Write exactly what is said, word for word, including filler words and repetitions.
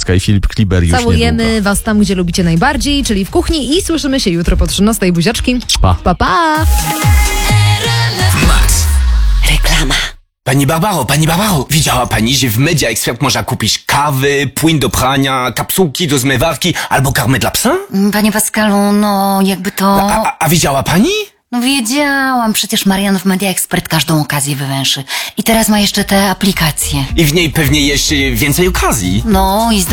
Wysocka i Filip Kliber już Całujemy niedługo. was tam, gdzie lubicie najbardziej, czyli w kuchni i słyszymy się jutro po trzynastej. Buziaczki. Pa. Pa, pa. Max. Reklama. Pani Barbaro, pani Barbaro, widziała pani, że w Media Expert można kupić kawy, płyn do prania, kapsułki do zmywarki albo karmę dla psa? Panie Pascalu, no jakby to... A, a, a widziała pani? No wiedziałam, przecież Marian w Media Expert każdą okazję wywęszy. I teraz ma jeszcze te aplikacje. I w niej pewnie jeszcze więcej okazji. No i